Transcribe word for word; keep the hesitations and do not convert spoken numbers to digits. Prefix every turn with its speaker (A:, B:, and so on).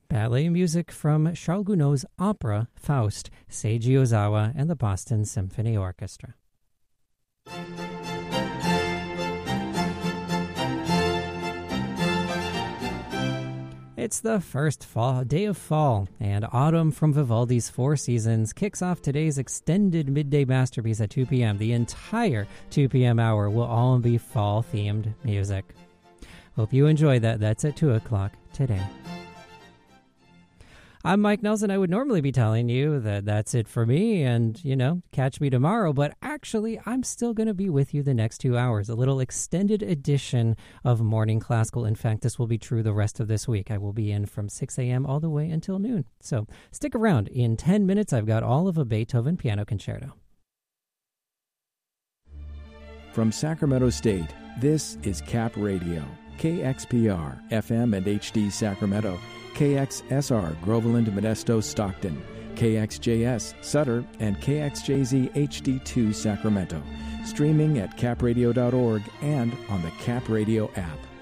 A: Ballet music from Charles Gounod's opera Faust, Seiji Ozawa and the Boston Symphony Orchestra. It's the first fall day of fall, and Autumn from Vivaldi's Four Seasons kicks off today's extended midday masterpiece at two p.m. The entire two p.m. hour will all be fall-themed music. Hope you enjoy that. That's at two o'clock today. I'm Mike Nelson. I would normally be telling you that that's it for me and, you know, catch me tomorrow. But actually, I'm still going to be with you the next two hours. A little extended edition of Morning Classical. In fact, this will be true the rest of this week. I will be in from six a.m. all the way until noon. So stick around. In ten minutes, I've got all of a Beethoven piano concerto.
B: From Sacramento State, this is Cap Radio. K X P R, F M and H D Sacramento. K X S R, Groveland, Modesto, Stockton, K X J S, Sutter, and K X J Z H D two, Sacramento. Streaming at cap radio dot org and on the Cap Radio app.